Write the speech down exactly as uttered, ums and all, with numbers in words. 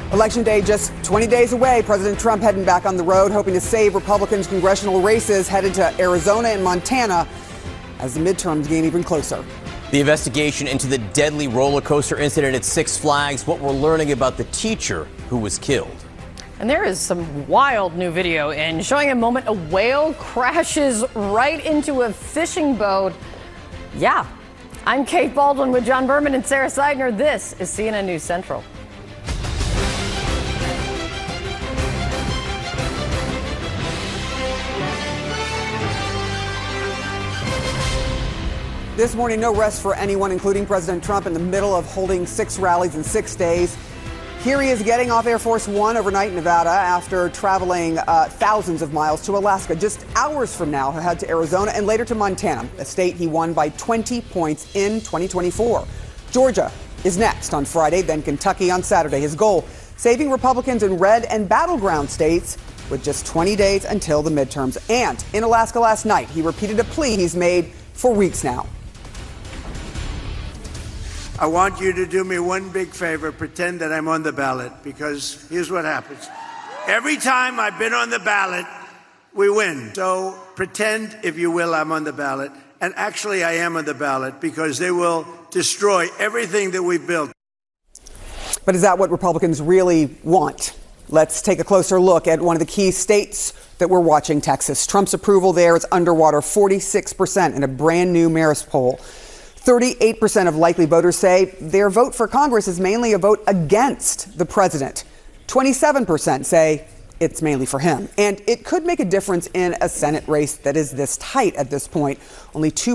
Election day just twenty days away. President Trump heading back on the road, hoping to save Republicans' congressional races, headed to Arizona and Montana as the midterms gain even closer. The investigation into the deadly roller coaster incident at Six Flags, what we're learning about the teacher who was killed. And there is some wild new video in showing a moment a whale crashes right into a fishing boat. Yeah, I'm Kate Baldwin with John Berman and Sarah Seidner. This is C N N News Central. This morning, no rest for anyone, including President Trump, in the middle of holding six rallies in six days. Here he is getting off Air Force One overnight in Nevada after traveling uh, thousands of miles to Alaska. Just hours from now, he'll head to Arizona and later to Montana, a state he won by twenty points in twenty twenty-four. Georgia is next on Friday, then Kentucky on Saturday. His goal, saving Republicans in red and battleground states with just twenty days until the midterms. And in Alaska last night, he repeated a plea he's made for weeks now. I want you to do me one big favor, pretend that I'm on the ballot, because here's what happens. Every time I've been on the ballot, we win. So pretend, if you will, I'm on the ballot. And actually, I am on the ballot, because they will destroy everything that we've built. But is that what Republicans really want? Let's take a closer look at one of the key states that we're watching, Texas. Trump's approval there is underwater, forty-six percent in a brand new Marist poll. thirty-eight percent of likely voters say their vote for Congress is mainly a vote against the president. twenty-seven percent say it's mainly for him. And it could make a difference in a Senate race that is this tight at this point. Only two